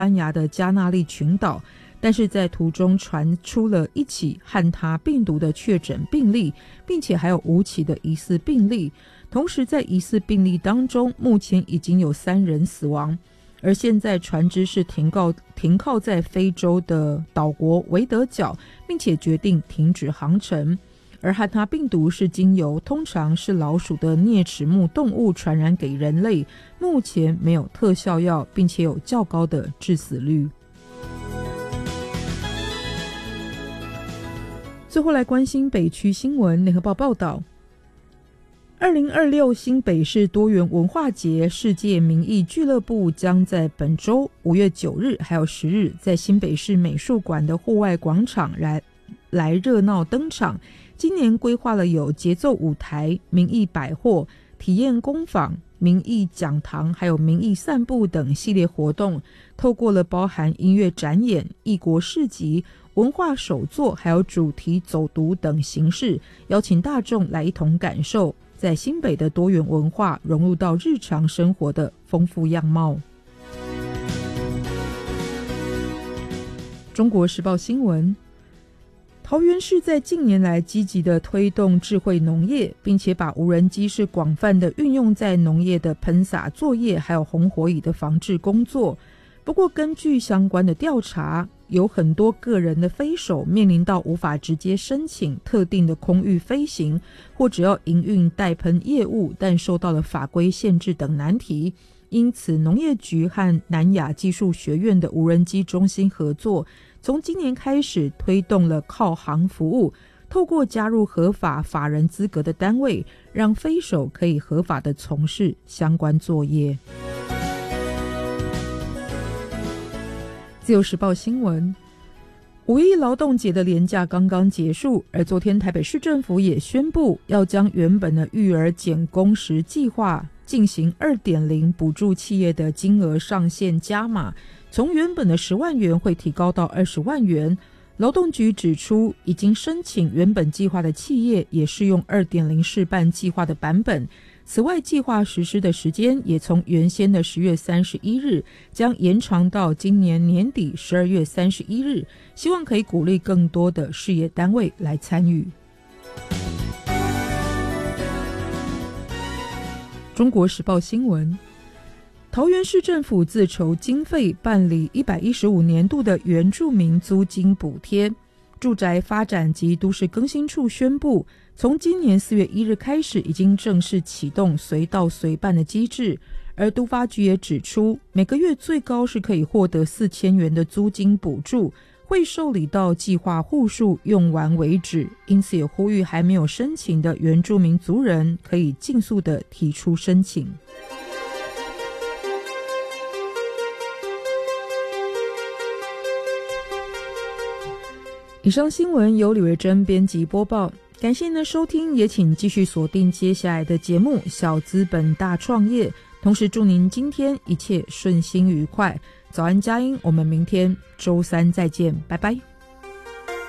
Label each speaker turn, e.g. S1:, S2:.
S1: 班牙的加那利群岛，但是在途中传出了一起汉他病毒的确诊病例，并且还有5起的疑似病例。同时在疑似病例当中，目前已经有3人死亡，而现在船只是停靠在非洲的岛国维德角，并且决定停止航程。而汉他病毒是经由通常是老鼠的啮齿目动物传染给人类，目前没有特效药，并且有较高的致死率。最后来关心北区新闻，联合报报道2026新北市多元文化节世界民艺俱乐部将在本周5月9日还有10日在新北市美术馆的户外广场来热闹登场。今年规划了有节奏舞台、民艺百货、体验工坊、民艺讲堂还有民艺散步等系列活动，透过了包含音乐展演、异国市集、文化手作还有主题走读等形式，邀请大众来一同感受在新北的多元文化融入到日常生活的丰富样貌。中国时报新闻，桃园市在近年来积极的推动智慧农业，并且把无人机是广泛的运用在农业的喷洒作业还有红火蚁的防治工作。不过根据相关的调查，有很多个人的飞手面临到无法直接申请特定的空域飞行，或者要营运代喷业务，但受到了法规限制等难题。因此农业局和南亚技术学院的无人机中心合作，从今年开始推动了靠航服务，透过加入合法法人资格的单位，让飞手可以合法的从事相关作业。自由时报新闻，5一劳动节的连假刚刚结束，而昨天台北市政府也宣布要将原本的育儿减工时计划进行 2.0 补助企业的金额上限加码，从原本的10万元会提高到20万元。劳动局指出，已经申请原本计划的企业也适用 2.0 试办计划的版本。此外，计划实施的时间也从原先的10月31日将延长到今年年底12月31日，希望可以鼓励更多的事业单位来参与。中国时报新闻，桃园市政府自筹经费办理115年度的原住民租金补贴。住宅发展及都市更新处宣布，从今年4月1日开始已经正式启动随到随办的机制，而都发局也指出，每个月最高是可以获得4000元的租金补助，会受理到计划户数用完为止，因此也呼吁还没有申请的原住民族人可以尽速的提出申请。以上新闻由李维珍编辑播报，感谢您的收听，也请继续锁定接下来的节目《小资本大创业》，同时祝您今天一切顺心愉快。早安佳音，我们明天周3再见，拜拜。